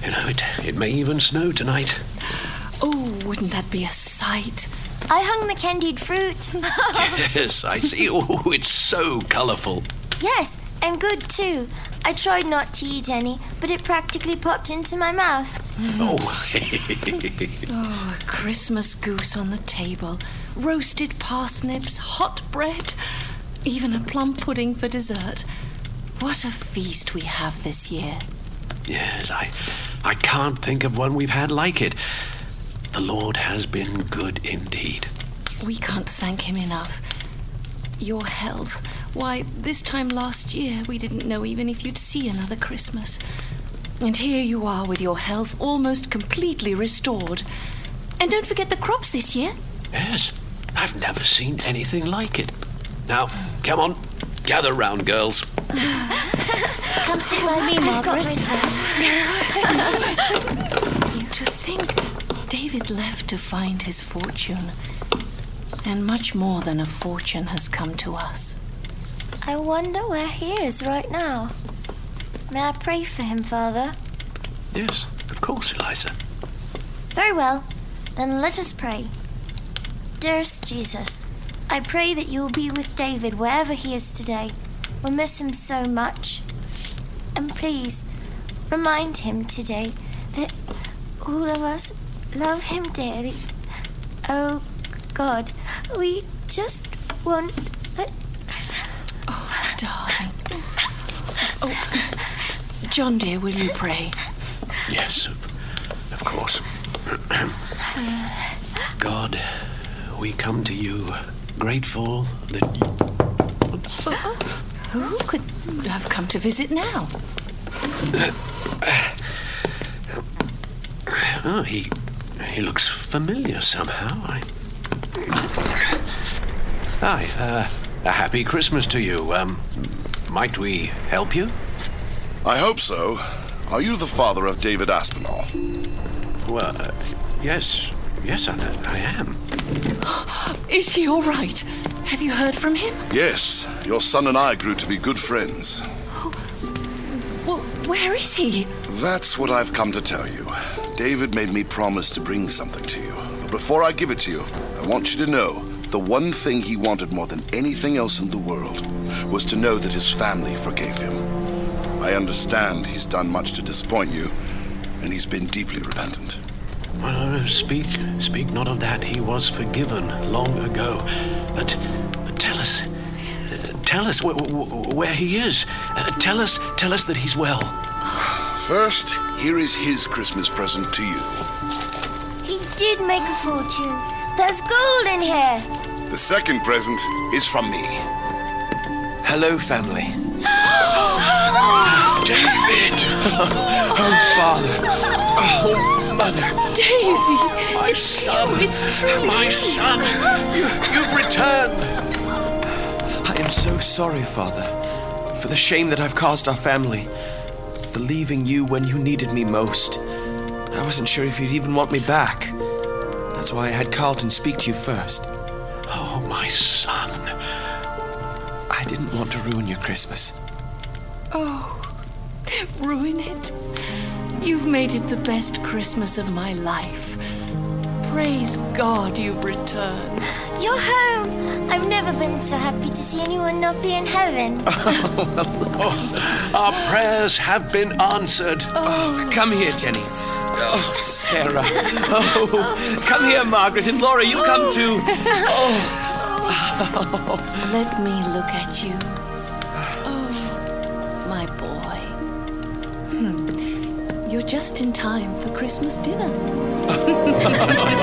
It may even snow tonight. Oh, wouldn't that be a sight? I hung the candied fruit. Yes, I see. Oh, it's so colourful. Yes, and good too. I tried not to eat any, but it practically popped into my mouth. Oh. Oh, a Christmas goose on the table, roasted parsnips, hot bread, even a plum pudding for dessert. What a feast we have this year. Yes, I can't think of one we've had like it. The Lord has been good indeed. We can't thank him enough. Your health. Why, this time last year, we didn't know even if you'd see another Christmas. And here you are with your health almost completely restored. And don't forget the crops this year. Yes, I've never seen anything like it. Now, come on, gather round, girls. Come sit by me, Margaret. To think David left to find his fortune. And much more than a fortune has come to us. I wonder where he is right now. May I pray for him, Father? Yes, of course, Eliza. Very well. Then let us pray. Dearest Jesus, I pray that you will be with David wherever he is today. We'll miss him so much. And please, remind him today that all of us love him dearly. Oh, God, we just want... Oh, darling. Oh, John, dear, will you pray? Yes, of course. God, we come to you grateful that you... Who could have come to visit now? Oh, he looks familiar somehow. Hi, a happy Christmas to you. Might we help you? I hope so. Are you the father of David Aspinall? Well, yes, I am. Is he all right? Have you heard from him? Yes, your son and I grew to be good friends. Well, where is he? That's what I've come to tell you. David made me promise to bring something to you. But before I give it to you, I want you to know the one thing he wanted more than anything else in the world was to know that his family forgave him. I understand he's done much to disappoint you, and he's been deeply repentant. Well, speak not of that. He was forgiven long ago. But tell us where he is. Tell us that he's well. First, here is his Christmas present to you. He did make a fortune. There's gold in here. The second present is from me. Hello, family. David! Oh, Father. Oh, Mother. Davy! My son! It's true! My son! You've returned! I am so sorry, Father, for the shame that I've caused our family, for leaving you when you needed me most. I wasn't sure if you'd even want me back. That's why I had Carlton speak to you first. Oh, my son. I didn't want to ruin your Christmas. Oh, ruin it? You've made it the best Christmas of my life. Praise God you've returned. You're home. I've never been so happy to see anyone not be in heaven. Our prayers have been answered. Oh, come here, Jenny. Oh, Sarah. Oh, come here, Margaret. And Laura, you come too. Oh. Let me look at you. Oh, my boy. You're just in time for Christmas dinner.